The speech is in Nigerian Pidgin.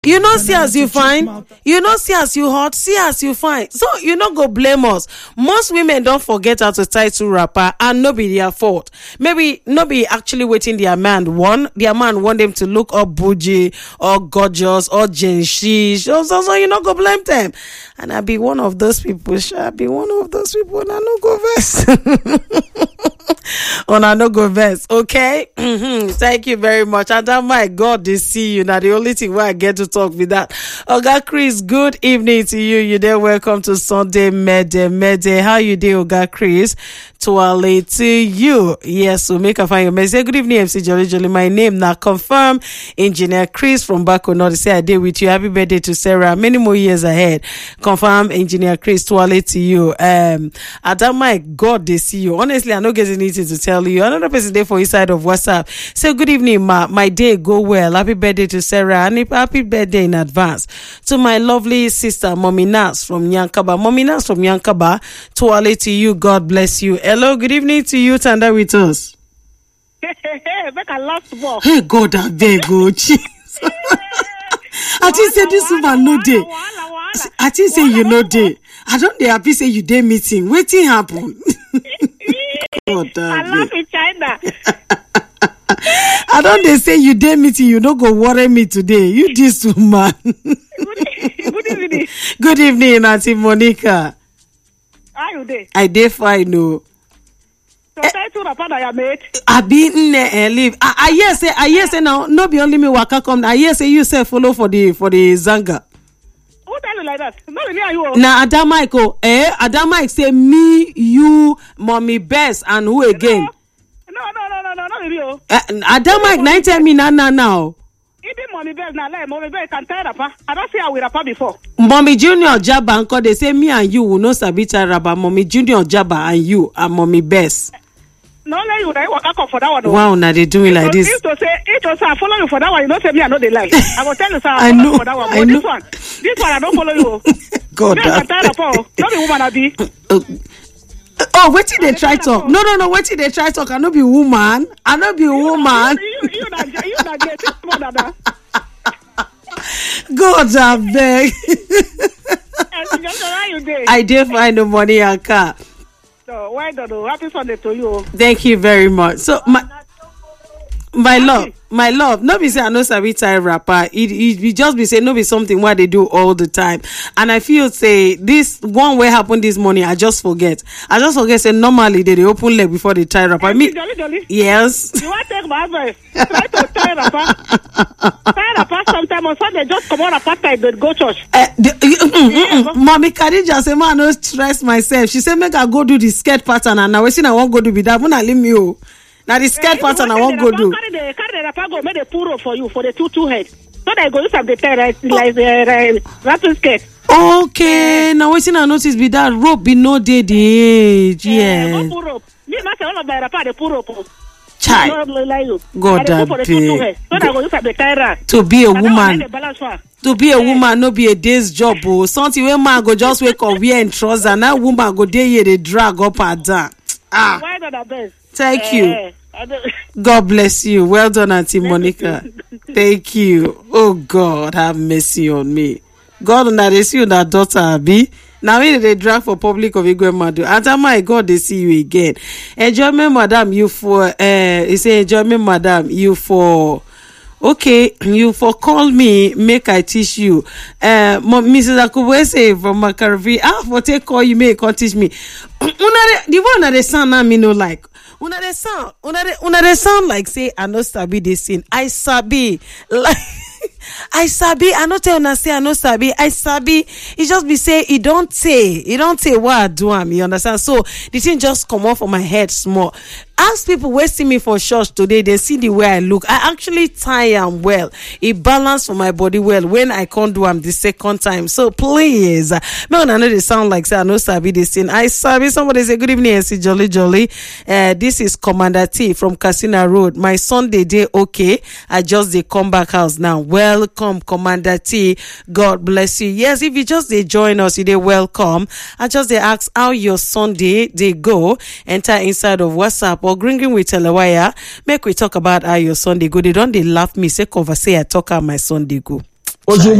You know, see as you fine. You know, see as you hot. See as you fine. So you no go blame us. Most women don't forget how to tie two wrapper, and no be their fault. Maybe no be actually waiting their man want. Their man want them to look up bougie or gorgeous or gentleman. So you no go blame them. And I be one of those people. I be one of those people. And I no go vex. On I no go vex. Okay. Thank you very much. And my God, they see you now. The only thing where I get to talk with that. Oga Chris, good evening to you. You there? Welcome to Sunday Mede. How you doing, Oga Chris? To you. Yes, so make a find your message. Good evening, MC Jolly. My name now confirm. Engineer Chris from Bako North. Say I did with you. Happy birthday to Sarah. Many more years ahead. Confirm, Engineer Chris. To you. Adam, my God, they see you. Honestly, I don't get anything to tell you. Another person there for inside of WhatsApp. Say good evening, ma. My day go well. Happy birthday to Sarah. And happy birthday in advance to my lovely sister, Mommy Nas from Yankaba. Mommy Nas from Yankaba. To you. God bless you. Hello, good evening to you, Tanda with us. Make a last ball. Hey, God, I beg you. I just say this woman no day. I just say you no day. I don't dey happy say you day meeting. Wetin happen? God, I love in China. I don't dey say you day meeting. You don't go worry me today. You this woman. Good evening. Good evening, Auntie Monica. How you dey? I dey fine, no. So tell to the father you made. I be in there and leave. I hear say now. No be only me waka come. I hear say you say follow for the Zanga. Who tell you like that? No be me and you. Now Adam Michael, Adam Mike say me, you, Mommy Bess, and who again? No, not be you. Adam Mike, now tell me now. Even Mommy Bess now, like Mommy Bess can tie rapper. I don't see how we rapper before. Mommy Junior Jabba uncle, they say me and you will not sabi tie rapper. Mommy Junior Jabba and you and Mommy Bess. No, let you like waka come for that one. Wow, now they doing like this. If to say I follow you for that one, you don't say me I know they like. I will tell you sir, I know for that one. I know. This one I don't follow you. God, me can tie rapper. Not be woman I be. Oh, wait till they try talk. No. Wait till they try talk. I no be woman. I no be woman. You not get it more than that. God, I beg. I did find the money and car. So why don't you? Happy Sunday to you. Thank you very much. So my love, no be say I know sabi tie rapper. It just be say no be something what they do all the time. And I feel say this one way happened this morning. I just forget. Say normally they open leg before they tie rapper. Jolly. Yes. You want to take my advice? Try to tie rapper. Tie rapper sometime on Sunday. Just come on a part time and go church. Mommy Khadija say man, I no stress myself. She said make I go do the skirt pattern and now we see I won't go do with that. When I leave me now the skirt pattern I won't go do. Carry the rapper go make the pull rope for you for the two head. So they go use some the tie like the rapper skirt. Okay, now we see I notice be that rope be no day the age. Yeah. Pull rope. Me must all of my rapper the pull rope. Chai. God to be a woman. To be a woman, no be a day's job. Oh, something where man go just wake up wear and trouser. Now woman go there here they drag up and down. Why not the best? Thank you. God bless you. Well done, Auntie Monica. Thank you. Oh God, have mercy on me. God, now they see you that daughter Abi. Now when they drag for public of Igwe Madu. After my God, they see you again. Enjoyment, madam, you for he say enjoyment, madam, you for okay, you for call me, make I teach you. Mrs. Akubwe say from Makaravi, for take call you, make I teach me. The one that they sound now me no like. Una they sound like say I no sabi this thing. I sabi like I sabi. I not tell una say I no sabi. I sabi. It just be say it don't say what I do. You understand? So the thing just come off of my head small. As people who see me for church today, they see the way I look. I actually tie am well. It balance for my body well when I can't do am the second time. So please, me when I know they sound like say I no sabi this thing. I sabi. Somebody say good evening, MC Jolly. This is Commander T from Casino Road. My Sunday day okay. I just they come back house now. Welcome, Commander T. God bless you. Yes, if you just they join us, you they welcome. I just they ask how your Sunday they go. Enter inside of WhatsApp or Green with Telewire. Make we talk about how your Sunday go. They don't they laugh me say converse I talk how my Sunday go. ozugbo